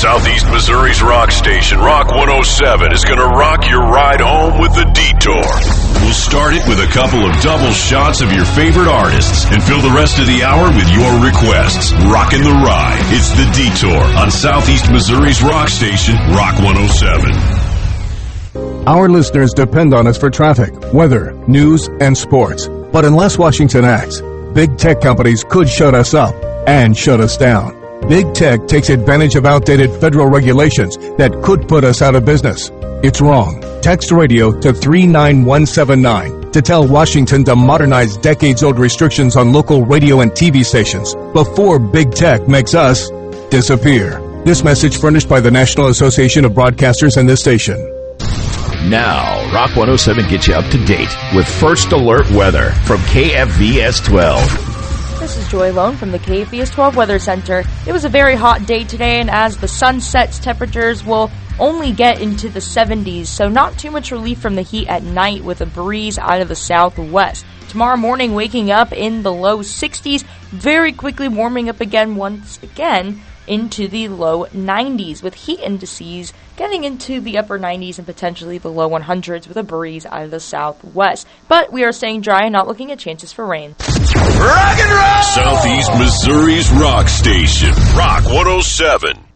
Southeast Missouri's rock station, Rock 107, is going to rock your ride home with The Detour. We'll start it with a couple of double shots of your favorite artists and fill the rest of the hour with your requests. Rockin' the ride. It's The Detour on Southeast Missouri's rock station, Rock 107. Our listeners depend on us for traffic, weather, news, and sports. But unless Washington acts, big tech companies could shut us up and shut us down. Big tech takes advantage of outdated federal regulations that could put us out of business. It's wrong. Text radio to 39179 to tell Washington to modernize decades-old restrictions on local radio and TV stations before big tech makes us disappear. This message furnished by the National Association of Broadcasters and this station. Now, Rock 107 gets you up to date with First Alert Weather from KFVS 12. This is Joy Lone from the KFVS 12 Weather Center. It was a very hot day today, and as the sun sets, temperatures will only get into the 70s, so not too much relief from the heat at night with a breeze out of the southwest. Tomorrow morning, waking up in the low 60s, very quickly warming up again once again into the low 90s, with heat indices getting into the upper 90s and potentially the low 100s with a breeze out of the southwest. But we are staying dry and not looking at chances for rain. Rock and roll! Southeast Missouri's rock station, Rock 107.